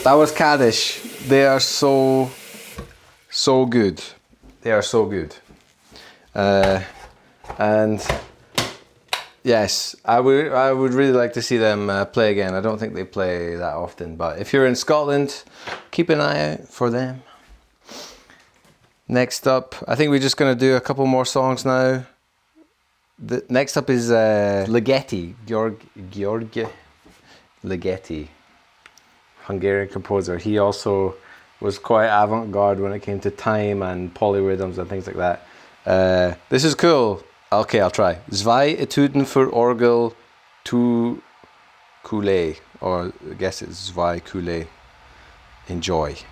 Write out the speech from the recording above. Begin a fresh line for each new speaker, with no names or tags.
That was Kaddish. They are so good. They are so good. And yes, I would really like to see them play again. I don't think they play that often, but if you're in Scotland, keep an eye out for them. Next up, I think we're just going to do a couple more songs now. The next up is Ligeti, György Ligeti, Hungarian composer. He also was quite avant-garde when it came to time and polyrhythms and things like that. This is cool. Okay, I'll try. Zwei Etüden für Orgel to Coulé, or I guess it's Zwei Coulé. Enjoy.